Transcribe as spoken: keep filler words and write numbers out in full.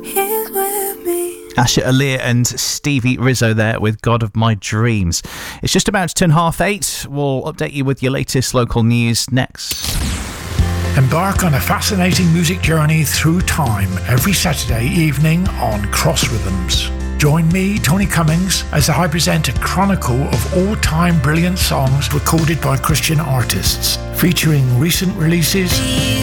He's with me. Asher Aaliyah and Stevie Rizzo there with God of My Dreams. It's just about to turn half eight. We'll update you with your latest local news next. Embark on a fascinating music journey through time every Saturday evening on Cross Rhythms. Join me, Tony Cummings, as I present a chronicle of all-time brilliant songs recorded by Christian artists, featuring recent releases,